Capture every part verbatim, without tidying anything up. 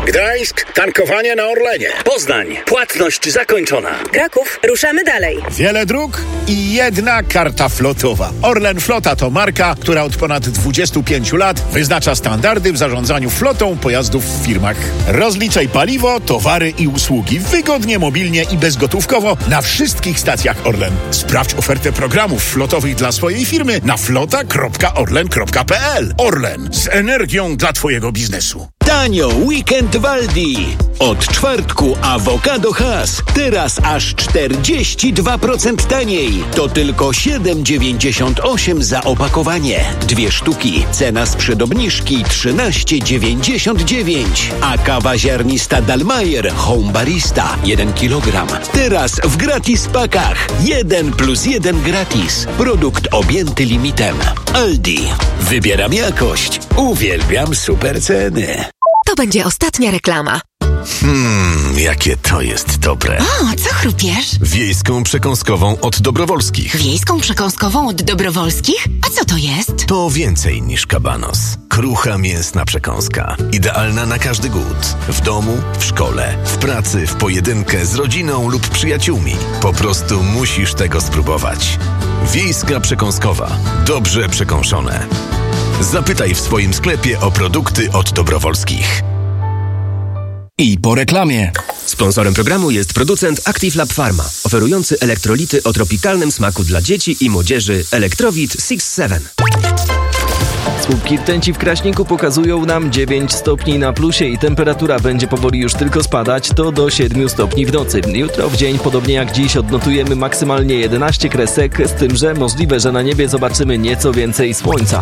Gdańsk, tankowanie na Orlenie. Poznań, płatność zakończona. Kraków, ruszamy dalej. Wiele dróg i jedna karta flotowa. Orlen Flota to marka, która od ponad dwudziestu pięciu lat wyznacza standardy w zarządzaniu flotą pojazdów w firmach. Rozliczaj paliwo, towary i usługi wygodnie, mobilnie i bezgotówkowo na wszystkich stacjach Orlen. Sprawdź ofertę programów flotowych dla swojej firmy na flota kropka orlen kropka p l. Orlen, z energią dla twojego biznesu. Tanio weekend w Aldi. Od czwartku awokado Hass. Teraz aż czterdzieści dwa procent taniej. To tylko siedem dziewięćdziesiąt osiem za opakowanie. Dwie sztuki. Cena sprzed obniżki trzynaście dziewięćdziesiąt dziewięć. A kawa ziarnista Dalmayer Home Barista jeden kilogram. Teraz w gratis pakach. jeden plus jeden gratis. Produkt objęty limitem. Aldi. Wybieram jakość. Uwielbiam super ceny. To będzie ostatnia reklama. Mmm, jakie to jest dobre. O, co chrupiesz? Wiejską przekąskową od Dobrowolskich. Wiejską przekąskową od Dobrowolskich? A co to jest? To więcej niż kabanos. Krucha mięsna przekąska. Idealna na każdy głód. W domu, w szkole, w pracy, w pojedynkę, z rodziną lub przyjaciółmi. Po prostu musisz tego spróbować. Wiejska przekąskowa. Dobrze przekąszone. Zapytaj w swoim sklepie o produkty od Dobrowolskich. I po reklamie. Sponsorem programu jest producent Active Lab Pharma, oferujący elektrolity o tropikalnym smaku dla dzieci i młodzieży Electrowit six seven. Słupki rtęci w Kraśniku pokazują nam dziewięć stopni na plusie i temperatura będzie powoli już tylko spadać, to do siedmiu stopni w nocy. Jutro w dzień, podobnie jak dziś, odnotujemy maksymalnie jedenaście kresek, z tym, że możliwe, że na niebie zobaczymy nieco więcej słońca.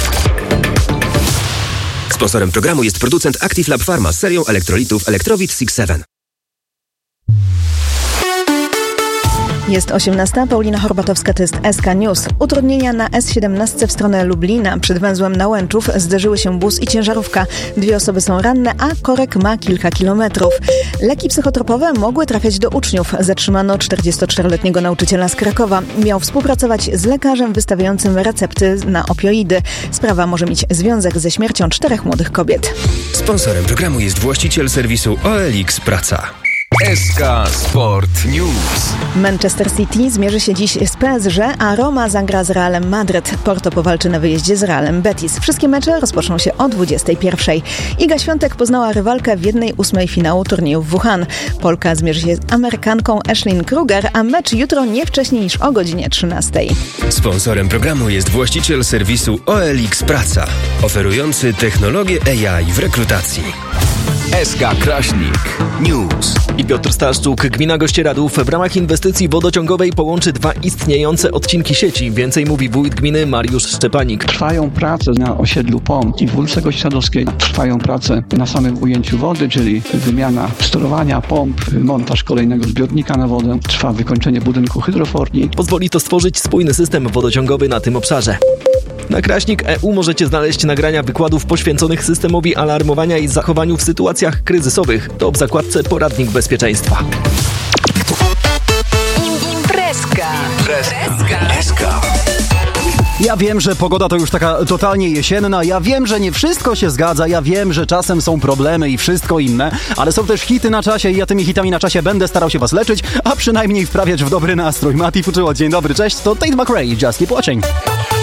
Sponsorem programu jest producent Active Lab Pharma z serią elektrolitów Electrowit six seven. Jest osiemnasta, Paulina Horbatowska, to jest S K News. Utrudnienia na S siedemnaście w stronę Lublina. Przed węzłem Nałęczów zderzyły się bus i ciężarówka. Dwie osoby są ranne, a korek ma kilka kilometrów. Leki psychotropowe mogły trafiać do uczniów. Zatrzymano czterdziestoczteroletniego nauczyciela z Krakowa. Miał współpracować z lekarzem wystawiającym recepty na opioidy. Sprawa może mieć związek ze śmiercią czterech młodych kobiet. Sponsorem programu jest właściciel serwisu O L X Praca. S K Sport News. Manchester City zmierzy się dziś z P S G, a Roma zagra z Realem Madryt. Porto powalczy na wyjeździe z Realem Betis. Wszystkie mecze rozpoczną się o dwudziestej pierwszej. Iga Świątek poznała rywalkę w jednej ósmej finału turnieju w Wuhan. Polka zmierzy się z Amerykanką Ashlyn Kruger, a mecz jutro nie wcześniej niż o godzinie trzynastej. Sponsorem programu jest właściciel serwisu O L X Praca, oferujący technologię A I w rekrutacji. S K Kraśnik News. I Piotr Staszczuk. Gmina Gościeradów w ramach inwestycji wodociągowej połączy dwa istniejące odcinki sieci. Więcej mówi wójt gminy Mariusz Szczepanik. Trwają prace na osiedlu Pomp i w Wólce Gościeradowskiej. Trwają prace na samym ujęciu wody, czyli wymiana sterowania pomp, montaż kolejnego zbiornika na wodę. Trwa wykończenie budynku hydroforni. Pozwoli to stworzyć spójny system wodociągowy na tym obszarze. Na Kraśnik E U możecie znaleźć nagrania wykładów poświęconych systemowi alarmowania i zachowaniu w sytuacjach kryzysowych. To w zakładce Poradnik Bezpieczeństwa. Imprezka. Imprezka. Ja wiem, że pogoda to już taka totalnie jesienna, ja wiem, że nie wszystko się zgadza, ja wiem, że czasem są problemy i wszystko inne, ale są też hity na czasie i ja tymi hitami na czasie będę starał się was leczyć, a przynajmniej wprawiać w dobry nastrój. Mati Fuczyło, dzień dobry, cześć, to Tate McRae, Just Keep Watching.